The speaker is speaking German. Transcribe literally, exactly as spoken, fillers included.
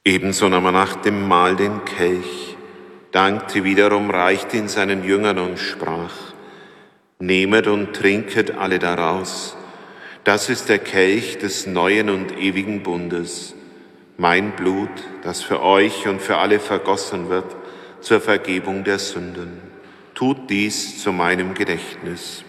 Ebenso nahm er nach dem Mahl den Kelch, dankte wiederum, reichte ihn seinen Jüngern und sprach: Nehmet und trinket alle daraus. Das ist der Kelch des neuen und ewigen Bundes, mein Blut, das für euch und für alle vergossen wird zur Vergebung der Sünden. Tut dies zu meinem Gedächtnis.